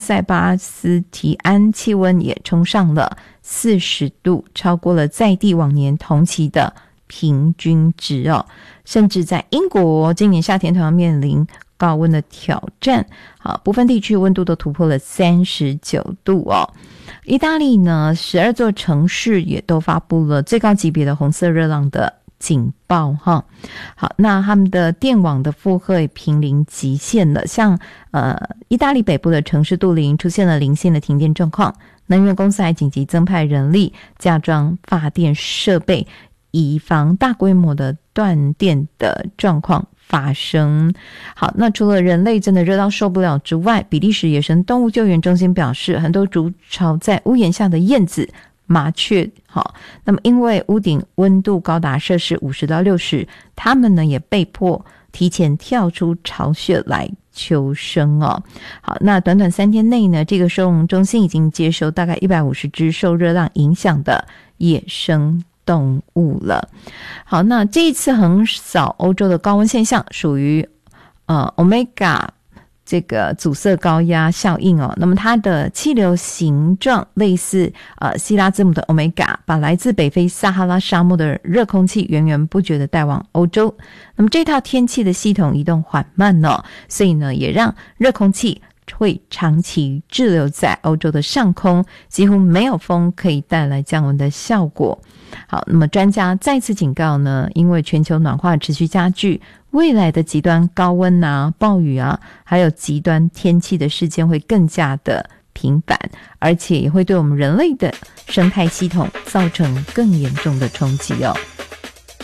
塞巴斯提安气温也冲上了40度，超过了在地往年同期的平均值哦。甚至在英国，今年夏天同样面临高温的挑战，部分地区温度都突破了39度哦。意大利呢，12座城市也都发布了最高级别的红色热浪的警报哈。好，那他们的电网的负荷也濒临极限了，像意大利北部的城市杜林出现了零星的停电状况，能源公司还紧急增派人力加装发电设备，以防大规模的断电的状况发生。好，那除了人类真的热到受不了之外，比利时野生动物救援中心表示，很多筑巢在屋檐下的燕子、麻雀，好，那么因为屋顶温度高达摄氏50到60，它们呢也被迫提前跳出巢穴来求生哦。好，那短短3天内呢，这个收容中心已经接收大概150只受热浪影响的野生动物了。好，那这一次横扫欧洲的高温现象属于Omega 这个阻塞高压效应哦。那么它的气流形状类似希腊字母的 Omega， 把来自北非撒哈拉沙漠的热空气源源不绝的带往欧洲。那么这套天气的系统移动缓慢哦，所以呢也让热空气会长期滞留在欧洲的上空，几乎没有风可以带来降温的效果。好，那么专家再次警告呢，因为全球暖化持续加剧，未来的极端高温啊、暴雨啊，还有极端天气的事件会更加的频繁，而且也会对我们人类的生态系统造成更严重的冲击哦。